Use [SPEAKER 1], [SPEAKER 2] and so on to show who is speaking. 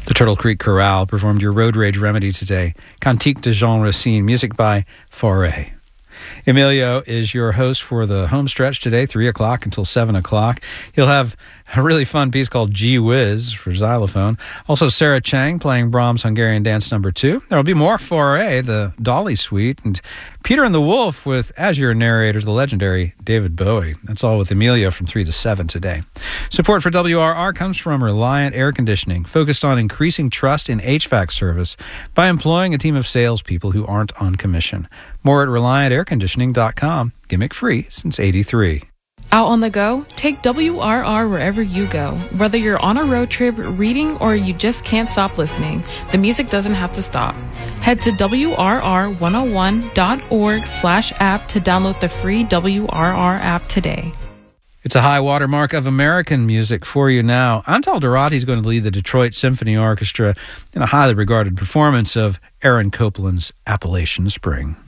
[SPEAKER 1] The Turtle Creek Chorale performed your Road Rage Remedy today. Cantique de Jean Racine, music by Fauré. Emilio is your host for the home stretch today, 3 o'clock until 7 o'clock. He'll have a really fun piece called Gee Whiz for xylophone. Also, Sarah Chang playing Brahms' Hungarian Dance No. 2. There will be more Fauré, the Dolly Suite, and Peter and the Wolf with, as your narrator, the legendary David Bowie. That's all with Emilio from 3 to 7 today. Support for WRR comes from Reliant Air Conditioning, focused on increasing trust in HVAC service by employing a team of salespeople who aren't on commission. More at ReliantAirConditioning.com. Gimmick free since '83.
[SPEAKER 2] Out on the go? Take WRR wherever you go. Whether you're on a road trip, reading, or you just can't stop listening, the music doesn't have to stop. Head to WRR101.org/app to download the free WRR app today.
[SPEAKER 1] It's a high watermark of American music for you now. Antal Dorati is going to lead the Detroit Symphony Orchestra in a highly regarded performance of Aaron Copland's Appalachian Spring.